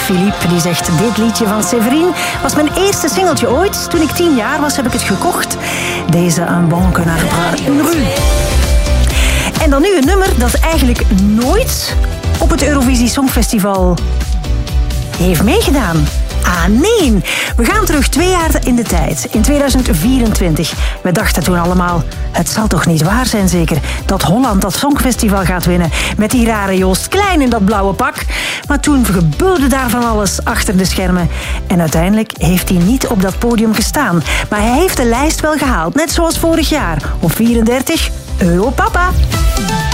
Philippe die zegt... Dit liedje van Séverine was mijn eerste singeltje ooit. Toen ik 10 jaar was, heb ik het gekocht. Deze Un bon canard une rue. En dan nu een nummer dat eigenlijk nooit op het Eurovisie Songfestival heeft meegedaan. Ah, nee. We gaan terug 2 jaar in de tijd. In 2024. We dachten toen allemaal... Het zal toch niet waar zijn zeker... dat Holland dat Songfestival gaat winnen... met die rare Joost Klein in dat blauwe pak. Maar toen gebeurde daar van alles achter de schermen. En uiteindelijk heeft hij niet op dat podium gestaan. Maar hij heeft de lijst wel gehaald. Net zoals vorig jaar. Op 34 Europapa.